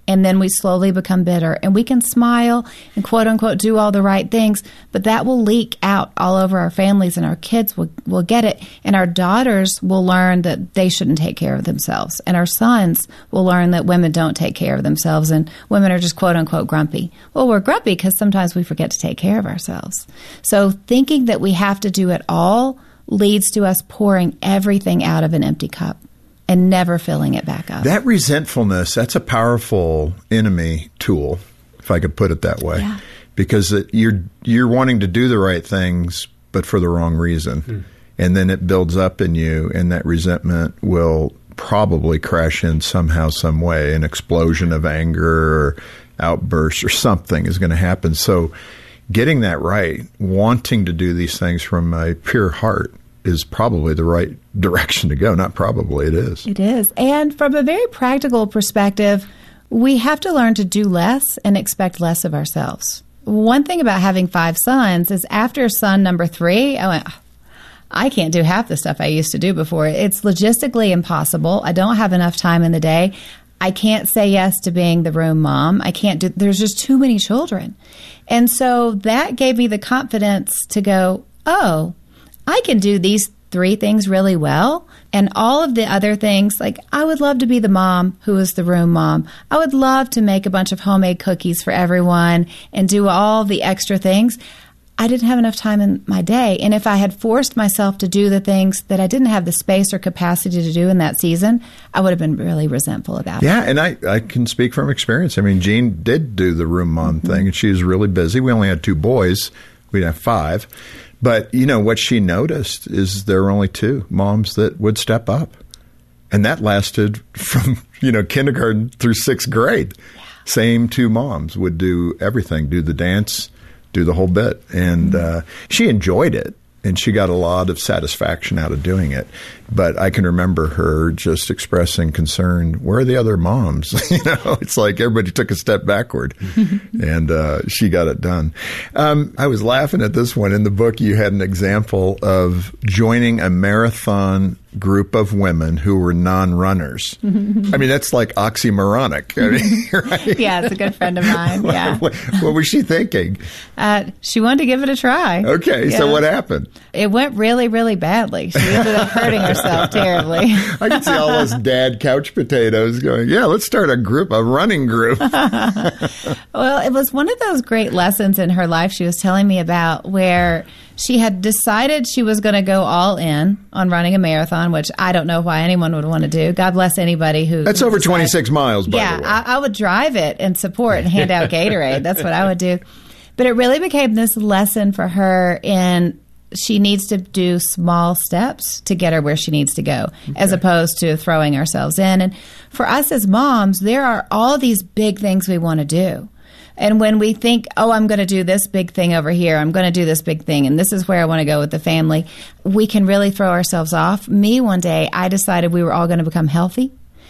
And then we slowly become bitter. And we can smile and quote unquote do all the right things, but that will leak out all over our families, and our kids will, will get it. And our daughters will learn that they shouldn't take care of themselves. And our sons will learn that women don't take care of themselves and women are just quote unquote grumpy. Well, we're grumpy because sometimes we forget to take care of ourselves. So thinking that we have to do it all leads to us pouring everything out of an empty cup and never filling it back up. That resentfulness, that's a powerful enemy tool, if I could put it that way. Yeah. Because it, you're you're wanting to do the right things, but for the wrong reason. Hmm. And then it builds up in you, and that resentment will probably crash in somehow, some way. An explosion of anger or outburst or something is going to happen. So getting that right, wanting to do these things from a pure heart, is probably the right direction to go. Not probably, it is. It is. And from a very practical perspective, we have to learn to do less and expect less of ourselves. One thing about having five sons is after son number three, I went, I can't do half the stuff I used to do before. It's logistically impossible. I don't have enough time in the day. I can't say yes to being the room mom. I can't do, there's just too many children. And so that gave me the confidence to go, oh, I can do these three things really well. And all of the other things, like I would love to be the mom who is the room mom. I would love to make a bunch of homemade cookies for everyone and do all the extra things. I didn't have enough time in my day. And if I had forced myself to do the things that I didn't have the space or capacity to do in that season, I would have been really resentful about yeah, it. Yeah, and I, I can speak from experience. I mean, Jean did do the room mom mm-hmm. thing, and she was really busy. We only had two boys. We didn't have five. But, you know, what she noticed is there were only two moms that would step up. And that lasted from, you know, kindergarten through sixth grade. Yeah. Same two moms would do everything, do the dance, do the whole bit. And mm-hmm. uh, she enjoyed it. And she got a lot of satisfaction out of doing it. But I can remember her just expressing concern, where are the other moms? You know, it's like everybody took a step backward. And uh, she got it done. Um, I was laughing at this one. In the book, you had an example of joining a marathon group of women who were non-runners. I mean, that's like oxymoronic. I mean, right? Yeah, it's a good friend of mine. Yeah. what, what was she thinking? Uh, she wanted to give it a try. Okay, yeah. So what happened? It went really, really badly. She ended up hurting herself terribly. I can see all those dad couch potatoes going, yeah, let's start a group, a running group. Well, it was one of those great lessons in her life she was telling me about, where she had decided she was going to go all in on running a marathon, which I don't know why anyone would want to do. God bless anybody who... That's over twenty-six miles, by yeah, the way. Yeah, I, I would drive it and support and hand out Gatorade. That's what I would do. But it really became this lesson for her in she needs to do small steps to get her where she needs to go, okay, as opposed to throwing ourselves in. And for us as moms, there are all these big things we want to do. And when we think, oh, I'm going to do this big thing over here, I'm going to do this big thing, and this is where I want to go with the family, we can really throw ourselves off. Me, one day, I decided we were all going to become healthy.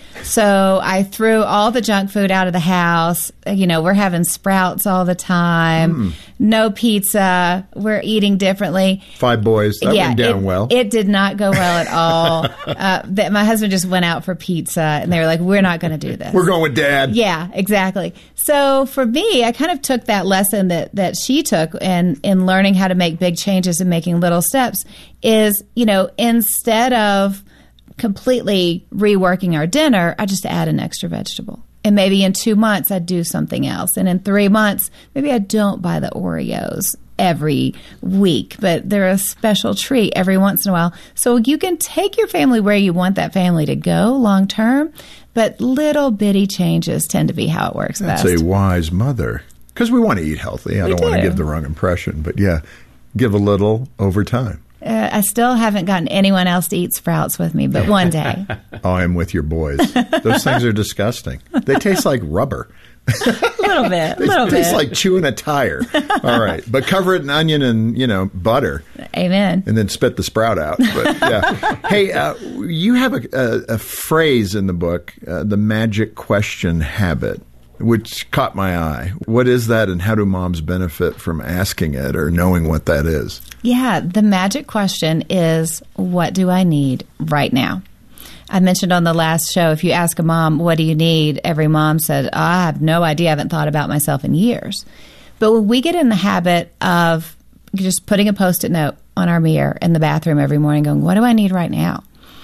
So I threw all the junk food out of the house. You know, we're having Sprouts all the time. Mm. No pizza. We're eating differently. Five boys. That yeah, went down it, well. It did not go well at all. uh, that my husband just went out for pizza, and they were like, we're not going to do this. We're going with Dad. Yeah, exactly. So for me, I kind of took that lesson that, that she took in, in learning how to make big changes and making little steps is, you know, instead of completely reworking our dinner, I just add an extra vegetable. And maybe in two months, I'd do something else. And in three months, maybe I don't buy the Oreos every week, but they're a special treat every once in a while. So you can take your family where you want that family to go long term, but little bitty changes tend to be how it works That's best. That's a wise mother. Because we want to eat healthy. I we don't do. want to give the wrong impression. But yeah, give a little over time. Uh, I still haven't gotten anyone else to eat Sprouts with me, but one day. Oh, I'm with your boys. Those things are disgusting. They taste like rubber. A little bit. A little It bit. tastes like chewing a tire. All right. But cover it in onion and, you know, butter. Amen. And then spit the sprout out. But, yeah. Hey, uh, you have a, a, a phrase in the book, uh, the magic question habit, which caught my eye. What is that, and how do moms benefit from asking it or knowing what that is? Yeah, the magic question is, what do I need right now? I mentioned on the last show, if you ask a mom, what do you need? Every mom said, oh, I have no idea. I haven't thought about myself in years. But when we get in the habit of just putting a Post-it note on our mirror in the bathroom every morning going, what do I need right now?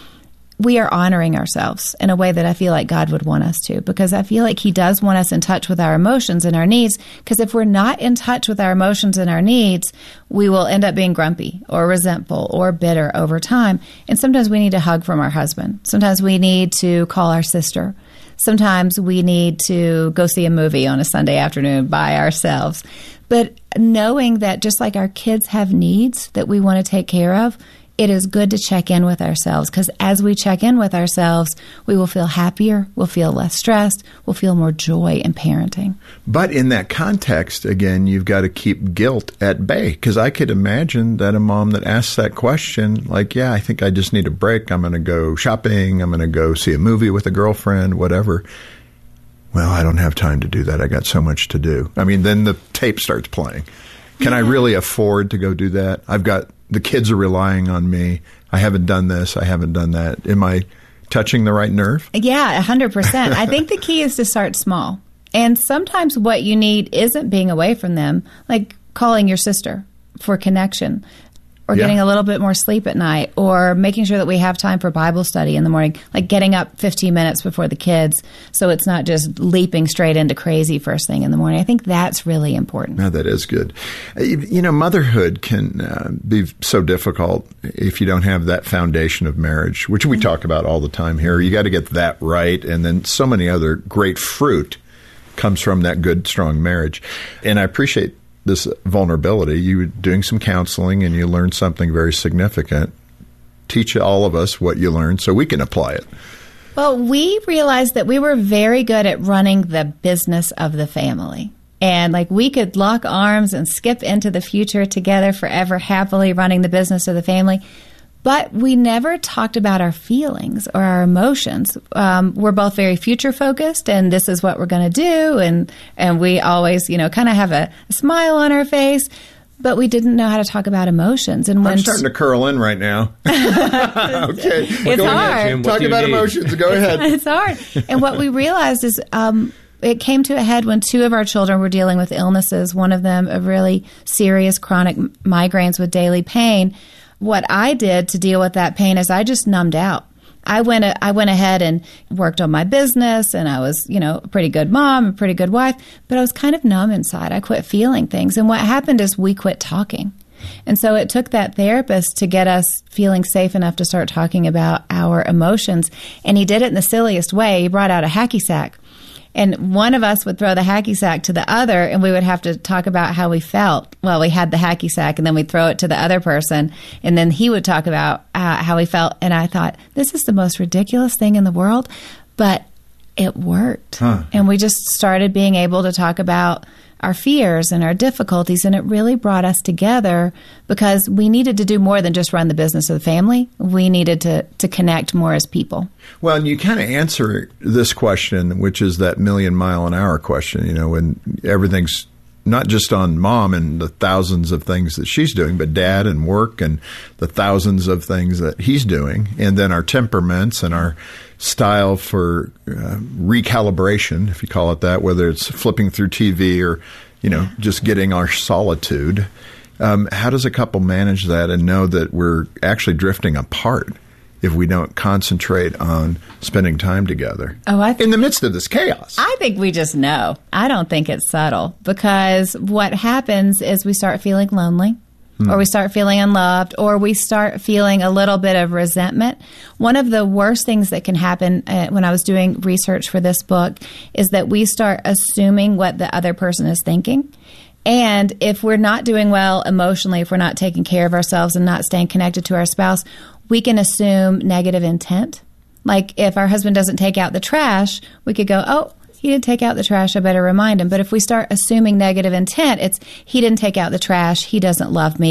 We are honoring ourselves in a way that I feel like God would want us to, because I feel like He does want us in touch with our emotions and our needs, because if we're not in touch with our emotions and our needs, we will end up being grumpy or resentful or bitter over time. And sometimes we need a hug from our husband. Sometimes we need to call our sister. Sometimes we need to go see a movie on a Sunday afternoon by ourselves. But knowing that just like our kids have needs that we want to take care of, it is good to check in with ourselves, because as we check in with ourselves, we will feel happier, we'll feel less stressed, we'll feel more joy in parenting. But in that context, again, you've got to keep guilt at bay, because I could imagine that a mom that asks that question, like, yeah, I think I just need a break. I'm going to go shopping. I'm going to go see a movie with a girlfriend, whatever. Well, I don't have time to do that. I got so much to do. I mean, then the tape starts playing. Can yeah. I really afford to go do that? I've got the kids are relying on me. I haven't done this. I haven't done that. Am I touching the right nerve? Yeah, one hundred percent. I think the key is to start small. And sometimes what you need isn't being away from them, like calling your sister for connection, or yeah. getting a little bit more sleep at night, or making sure that we have time for Bible study in the morning, like getting up fifteen minutes before the kids so it's not just leaping straight into crazy first thing in the morning. I think that's really important. No, that is good. You know, motherhood can uh, be so difficult if you don't have that foundation of marriage, which we mm-hmm. talk about all the time here. You got to get that right, and then so many other great fruit comes from that good, strong marriage. And I appreciate this vulnerability. You were doing some counseling and you learned something very significant. Teach all of us what you learned so we can apply it. Well, we realized that we were very good at running the business of the family. And like we could lock arms and skip into the future together forever, happily running the business of the family. But we never talked about our feelings or our emotions. Um, we're both very future focused, and this is what we're going to do. And, and we always, you know, kind of have a, a smile on our face, but we didn't know how to talk about emotions. And when I'm starting to curl in right now. Okay. It's Go hard. Ahead, Jim. Talk about need? emotions. Go ahead. It's hard. And what we realized is um, it came to a head when two of our children were dealing with illnesses, one of them a really serious chronic migraines with daily pain. What I did to deal with that pain is I just numbed out. I went I went ahead and worked on my business, and I was, you know, a pretty good mom, a pretty good wife, but I was kind of numb inside. I quit feeling things. And what happened is we quit talking. And so it took that therapist to get us feeling safe enough to start talking about our emotions. And he did it in the silliest way. He brought out a hacky sack. And one of us would throw the hacky sack to the other, and we would have to talk about how we felt. Well, we had the hacky sack, and then we'd throw it to the other person, and then he would talk about uh, how he felt. And I thought, this is the most ridiculous thing in the world, but it worked. Huh. And we just started being able to talk about our fears and our difficulties, and it really brought us together because we needed to do more than just run the business of the family. We needed to, to connect more as people. Well, and you kind of answer this question, which is that million mile an hour question, you know, when everything's not just on mom and the thousands of things that she's doing, but dad and work and the thousands of things that he's doing, and then our temperaments and our style for uh, recalibration, if you call it that, whether it's flipping through T V or, you know, just getting our solitude. Um, how does a couple manage that and know that we're actually drifting apart if we don't concentrate on spending time together oh, I th- in the midst of this chaos? I think we just know. I don't think it's subtle, because what happens is we start feeling lonely. Or we start feeling unloved, or we start feeling a little bit of resentment. One of the worst things that can happen uh, when I was doing research for this book is that we start assuming what the other person is thinking. And if we're not doing well emotionally, if we're not taking care of ourselves and not staying connected to our spouse, we can assume negative intent. Like if our husband doesn't take out the trash, we could go, oh, he didn't take out the trash, I better remind him. But if we start assuming negative intent, it's he didn't take out the trash, he doesn't love me,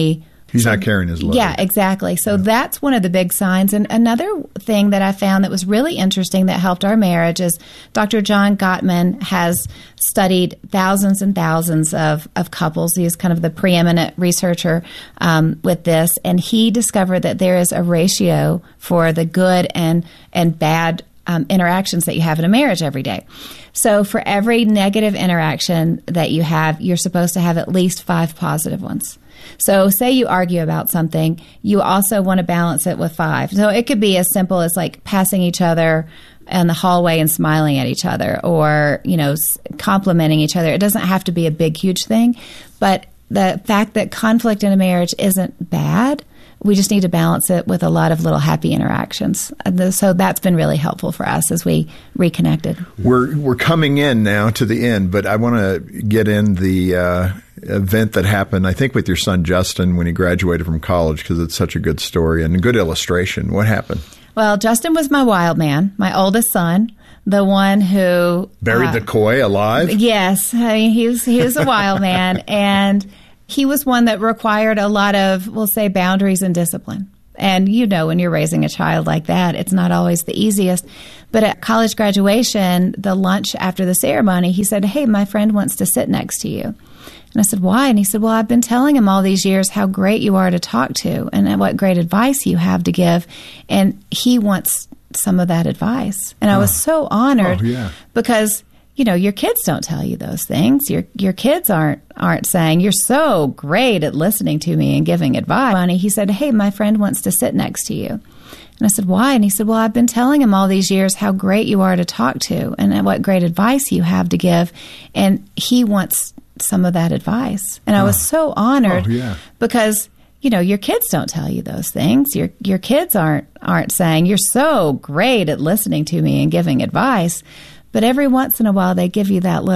He's not carrying his load. Yeah, exactly. So yeah. that's one of the big signs. And another thing that I found that was really interesting that helped our marriage is Doctor John Gottman has studied thousands and thousands of, of couples. He is kind of the preeminent researcher um, with this. And he discovered that there is a ratio for the good and, and bad um, interactions that you have in a marriage every day. So for every negative interaction that you have, you're supposed to have at least five positive ones. So say you argue about something, you also want to balance it with five. So it could be as simple as like passing each other in the hallway and smiling at each other, or, you know, complimenting each other. It doesn't have to be a big, huge thing. But the fact that conflict in a marriage isn't bad, we just need to balance it with a lot of little happy interactions. So that's been really helpful for us as we reconnected. We're we're coming in now to the end, but I want to get in the uh, event that happened, I think, with your son Justin when he graduated from college, because it's such a good story and a good illustration. What happened? Well, Justin was my wild man, my oldest son, the one who buried uh, the koi alive. Yes, I mean, he was he was a wild man, and he was one that required a lot of, we'll say, boundaries and discipline. And you know, when you're raising a child like that, it's not always the easiest. But at college graduation, the lunch after the ceremony, he said, "Hey, my friend wants to sit next to you." And I said, "Why?" And he said, "Well, I've been telling him all these years how great you are to talk to and what great advice you have to give. And he wants some of that advice." And I was so honored oh, yeah. because, you know, your kids don't tell you those things. Your your kids aren't aren't saying, "You're so great at listening to me and giving advice." He said, "Hey, my friend wants to sit next to you." And I said, "Why?" And he said, "Well, I've been telling him all these years how great you are to talk to and what great advice you have to give. And he wants some of that advice." And I was so honored oh, yeah. because, you know, your kids don't tell you those things. Your your kids aren't aren't saying, "You're so great at listening to me and giving advice." But every once in a while, they give you that little